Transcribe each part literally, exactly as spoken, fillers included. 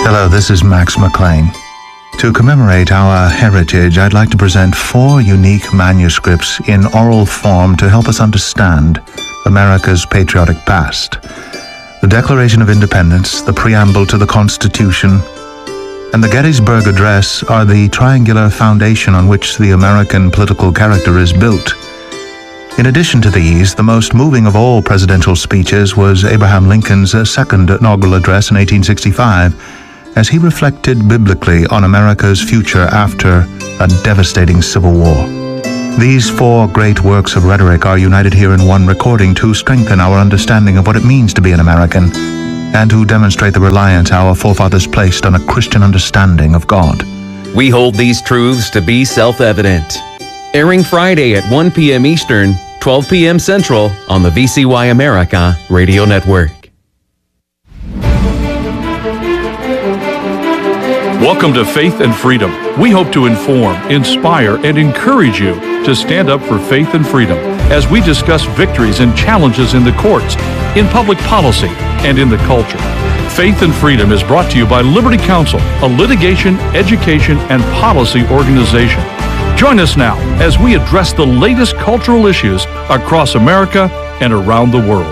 Hello, this is Max McLean. To commemorate our heritage, I'd like to present four unique manuscripts in oral form to help us understand America's patriotic past. The Declaration of Independence, the preamble to the Constitution, and the Gettysburg Address are the triangular foundation on which the American political character is built. In addition to these, the most moving of all presidential speeches was Abraham Lincoln's second inaugural address in eighteen sixty-five, as he reflected biblically on America's future after a devastating civil war. These four great works of rhetoric are united here in one recording to strengthen our understanding of what it means to be an American and to demonstrate the reliance our forefathers placed on a Christian understanding of God. We hold these truths to be self-evident. Airing Friday at one p.m. Eastern, twelve p.m. Central on the V C Y America Radio Network. Welcome to Faith and Freedom. We hope to inform, inspire, and encourage you to stand up for faith and freedom as we discuss victories and challenges in the courts, in public policy, and in the culture. Faith and Freedom is brought to you by Liberty Counsel, a litigation, education, and policy organization. Join us now as we address the latest cultural issues across America and around the world.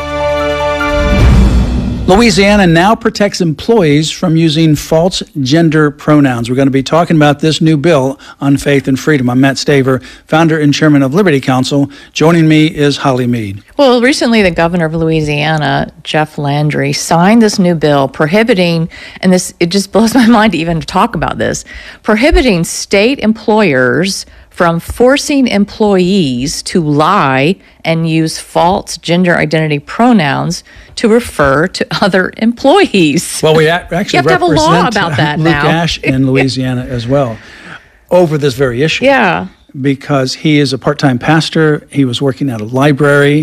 Louisiana now protects employees from using false gender pronouns. We're going to be talking about this new bill on faith and freedom. I'm Matt Staver, founder and chairman of Liberty Counsel. Joining me is Holly Mead. Well, recently the governor of Louisiana, Jeff Landry, signed this new bill prohibiting, and this it just blows my mind to even talk about this, prohibiting state employers from forcing employees to lie and use false gender identity pronouns to refer to other employees. Well, we actually you have to have a law represent about that Luke now. Ash in Louisiana as well over this very issue. Yeah. Because he is a part-time pastor. He was working at a library,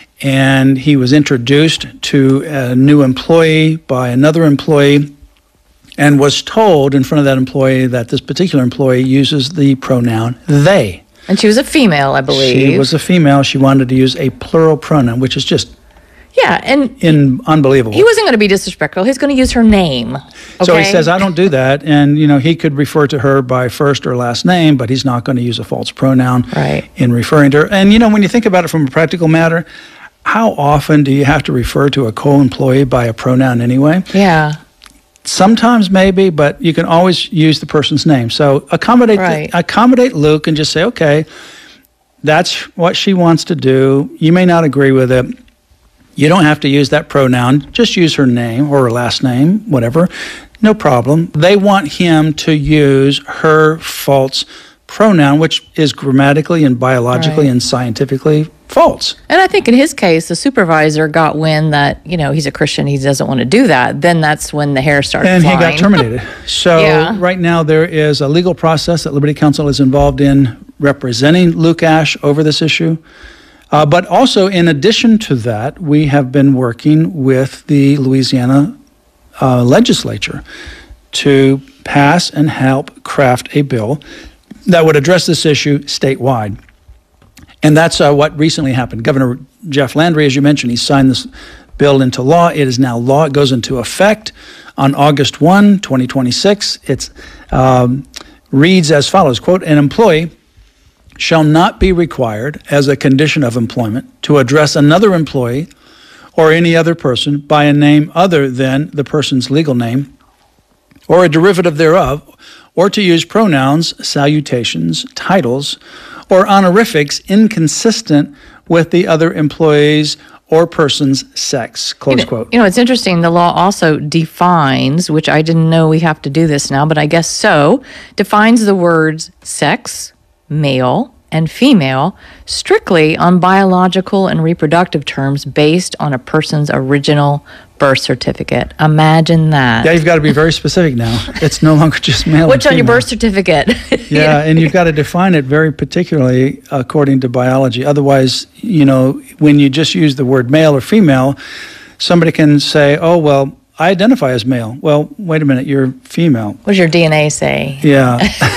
and he was introduced to a new employee by another employee, and was told in front of that employee that this particular employee uses the pronoun they. And she was a female, I believe. She was a female. She wanted to use a plural pronoun, which is just yeah, and in, unbelievable. He wasn't going to be disrespectful. He's going to use her name. Okay? So he says, I don't do that. And, you know, he could refer to her by first or last name, but he's not going to use a false pronoun right. in referring to her. And, you know, when you think about it from a practical matter, how often do you have to refer to a co-employee by a pronoun anyway? Yeah. Sometimes maybe, but you can always use the person's name. So accommodate right. the, accommodate Luke and just say, okay, that's what she wants to do. You may not agree with it. You don't have to use that pronoun. Just use her name or her last name, whatever. No problem. They want him to use her false pronoun, which is grammatically and biologically right. and scientifically false. And I think in his case, the supervisor got wind that, you know, he's a Christian, he doesn't want to do that. Then that's when the hair started and flying. And he got terminated. So yeah. right now there is a legal process that Liberty Counsel is involved in representing Luke Ash over this issue. Uh, but also, in addition to that, we have been working with the Louisiana uh, legislature to pass and help craft a bill that would address this issue statewide. And that's uh, what recently happened. Governor Jeff Landry, as you mentioned, he signed this bill into law. It is now law. It goes into effect on August first, twenty twenty-six. It um, reads as follows, quote, an employee shall not be required as a condition of employment to address another employee or any other person by a name other than the person's legal name or a derivative thereof, or to use pronouns, salutations, titles, or honorifics inconsistent with the other employee's or person's sex, close you know, quote. You know, it's interesting. The law also defines, which I didn't know we have to do this now, but I guess so, defines the words sex, male, and female strictly on biological and reproductive terms based on a person's original birth certificate. Imagine that. Yeah, you've got to be very specific now. It's no longer just male What's and on your female. birth certificate? Yeah, and you've got to define it very particularly according to biology. Otherwise, you know, when you just use the word male or female, somebody can say, oh, well, I identify as male. Well, wait a minute, you're female. What does your D N A say? Yeah.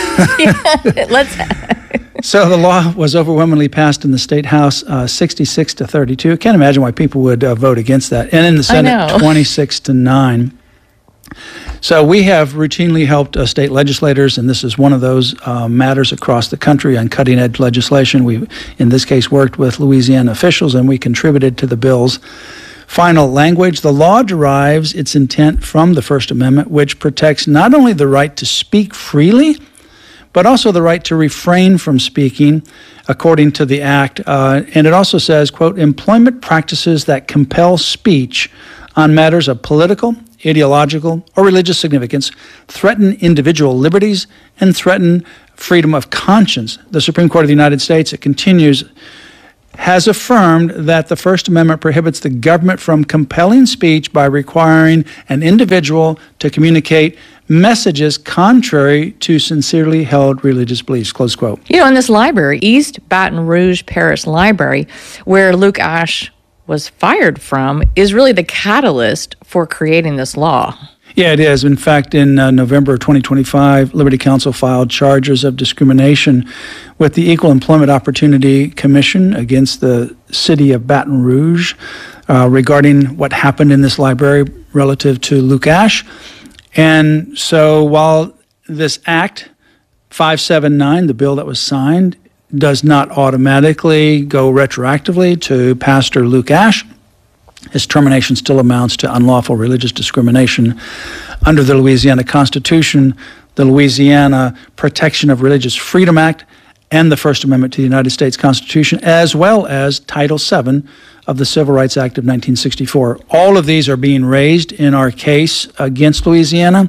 Let's. So the law was overwhelmingly passed in the State House, uh, sixty-six to thirty-two. I can't imagine why people would uh, vote against that. And in the Senate, twenty-six to nine. So we have routinely helped uh, state legislators, and this is one of those uh, matters across the country on cutting-edge legislation. We, in this case, worked with Louisiana officials, and we contributed to the bill's final language. The law derives its intent from the First Amendment, which protects not only the right to speak freely, but also the right to refrain from speaking, according to the Act. Uh, and it also says, quote, employment practices that compel speech on matters of political, ideological, or religious significance threaten individual liberties and threaten freedom of conscience. The Supreme Court of the United States, it continues, has affirmed that the First Amendment prohibits the government from compelling speech by requiring an individual to communicate messages contrary to sincerely held religious beliefs, close quote. You know, in this library, East Baton Rouge Parish Library, where Luke Ashe was fired from, is really the catalyst for creating this law. Yeah, it is. In fact, in uh, November of twenty twenty-five, Liberty Counsel filed charges of discrimination with the Equal Employment Opportunity Commission against the city of Baton Rouge uh, regarding what happened in this library relative to Luke Ashe. And so while this Act five seventy-nine, the bill that was signed, does not automatically go retroactively to Pastor Luke Ashe, his termination still amounts to unlawful religious discrimination under the Louisiana Constitution, the Louisiana Protection of Religious Freedom Act, and the First Amendment to the United States Constitution, as well as Title seven of the Civil Rights Act of nineteen sixty-four. All of these are being raised in our case against Louisiana.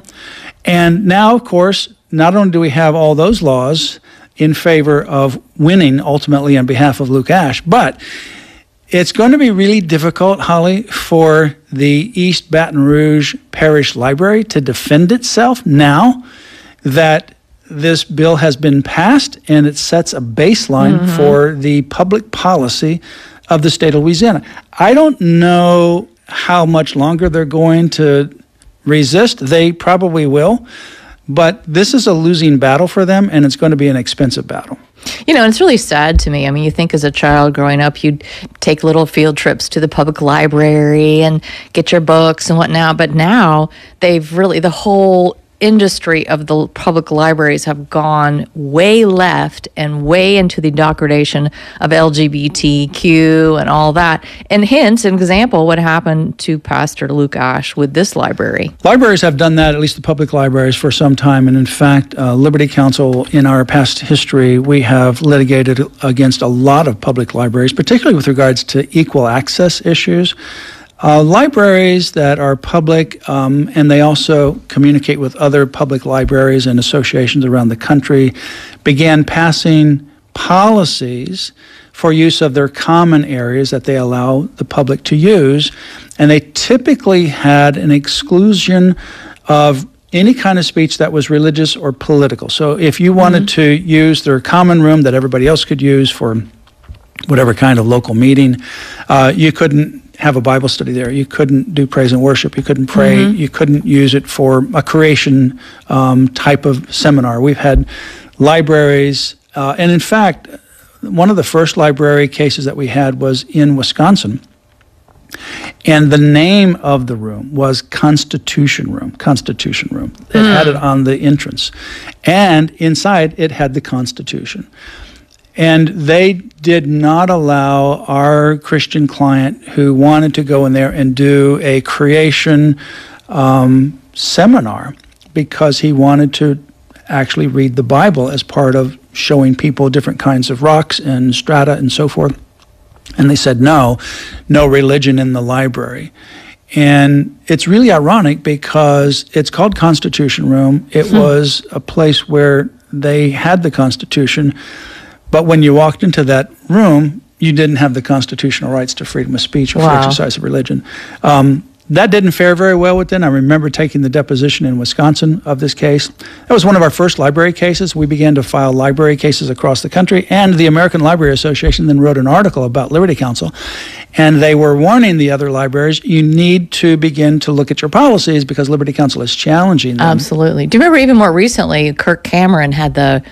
And now, of course, not only do we have all those laws in favor of winning ultimately on behalf of Luke Ashe, but it's going to be really difficult, Holly, for the East Baton Rouge Parish Library to defend itself now that this bill has been passed and it sets a baseline mm-hmm. for the public policy of the state of Louisiana. I don't know how much longer they're going to resist. They probably will. But this is a losing battle for them, and it's going to be an expensive battle. You know, it's really sad to me. I mean, you think as a child growing up, you'd take little field trips to the public library and get your books and whatnot. But now they've really, the whole industry of the public libraries have gone way left and way into the degradation of L G B T Q and all that. And hence, an example, what happened to Pastor Luke Ashe with this library. Libraries have done that, at least the public libraries, for some time. And in fact, uh, Liberty Counsel, in our past history, we have litigated against a lot of public libraries, particularly with regards to equal access issues. Uh, libraries that are public, um, and they also communicate with other public libraries and associations around the country, began passing policies for use of their common areas that they allow the public to use. And they typically had an exclusion of any kind of speech that was religious or political. So if you wanted mm-hmm. to use their common room that everybody else could use for whatever kind of local meeting, uh, you couldn't have a Bible study there. You couldn't do praise and worship. You couldn't pray. Mm-hmm. You couldn't use it for a creation um, type of seminar. We've had libraries, uh, and in fact, one of the first library cases that we had was in Wisconsin, and the name of the room was Constitution Room. Constitution Room. It mm. had it on the entrance, and inside it had the Constitution. And they did not allow our Christian client who wanted to go in there and do a creation um, seminar because he wanted to actually read the Bible as part of showing people different kinds of rocks and strata and so forth. And they said, no, no religion in the library. And it's really ironic because it's called Constitution Room. It hmm. was a place where they had the Constitution. But when you walked into that room, you didn't have the constitutional rights to freedom of speech or wow. free exercise of religion. Um, that didn't fare very well with them. I remember taking the deposition in Wisconsin of this case. That was one of our first library cases. We began to file library cases across the country, and the American Library Association then wrote an article about Liberty Counsel, and they were warning the other libraries, you need to begin to look at your policies because Liberty Counsel is challenging them. Absolutely. Do you remember even more recently, Kirk Cameron had the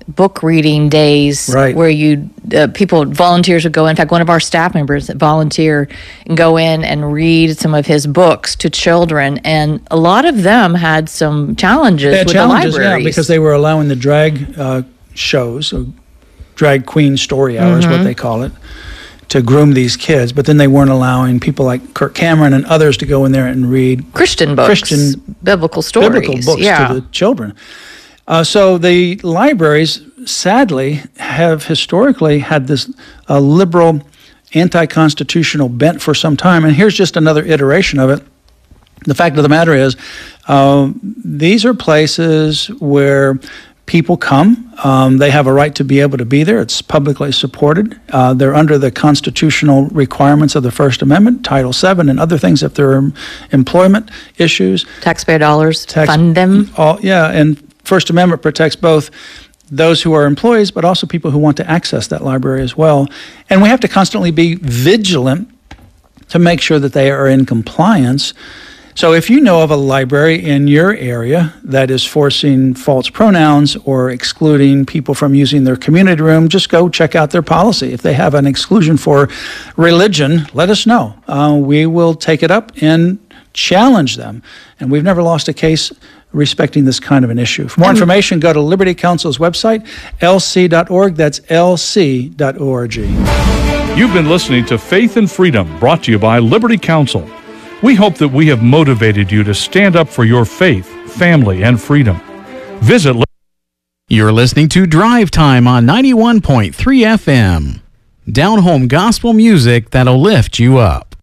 book reading days Right. where you uh, people volunteers would go in. In fact, one of our staff members that volunteer and go in and read some of his books to children, and a lot of them had some challenges They had with challenges, the libraries yeah, because they were allowing the drag uh, shows, or drag queen story hours, Mm-hmm. what they call it, to groom these kids, but then they weren't allowing people like Kirk Cameron and others to go in there and read Christian books, Christian biblical stories, biblical books yeah. to the children. Uh, so the libraries, sadly, have historically had this uh, liberal, anti-constitutional bent for some time, and here's just another iteration of it. The fact of the matter is, uh, these are places where people come. Um, they have a right to be able to be there. It's publicly supported. Uh, they're under the constitutional requirements of the First Amendment, Title seven, and other things if there are employment issues. Taxpayer dollars Tax- fund them. All, yeah, and First Amendment protects both those who are employees, but also people who want to access that library as well. And we have to constantly be vigilant to make sure that they are in compliance. So if you know of a library in your area that is forcing false pronouns or excluding people from using their community room, just go check out their policy. If they have an exclusion for religion, let us know. Uh, we will take it up and challenge them. And we've never lost a case respecting this kind of an issue. For more information, go to Liberty Counsel's website, L C dot org. That's L C dot org. You've been listening to Faith and Freedom, brought to you by Liberty Counsel. We hope that we have motivated you to stand up for your faith, family, and freedom. Visit. You're listening to Drive Time on ninety-one point three F M. Down home gospel music that'll lift you up.